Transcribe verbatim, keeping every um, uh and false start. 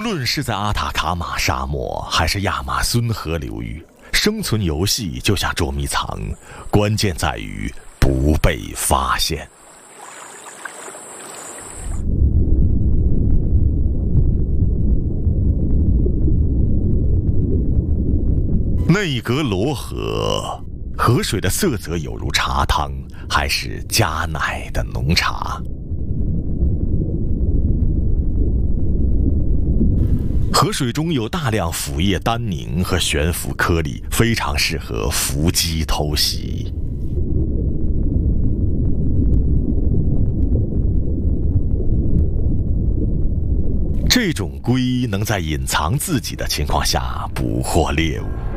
论是在阿塔卡马沙漠还是亚马孙河流域，生存游戏就像捉迷藏，关键在于不被发现。内格罗河，河水的色泽有如茶汤，还是加奶的浓茶。河水中有大量腐叶单宁和悬浮颗粒，非常适合伏击偷袭。这种龟能在隐藏自己的情况下捕获猎物。